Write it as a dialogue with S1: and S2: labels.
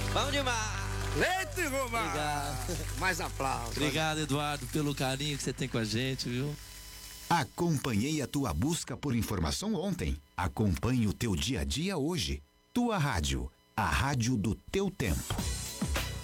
S1: Vamos demais.
S2: Leite Rubão.
S1: Obrigado.
S2: Mais aplausos.
S1: Obrigado, Eduardo, pelo carinho que você tem com a gente, viu?
S3: Acompanhei a tua busca por informação ontem. Acompanhe o teu dia a dia hoje. Tua rádio, a rádio do teu tempo.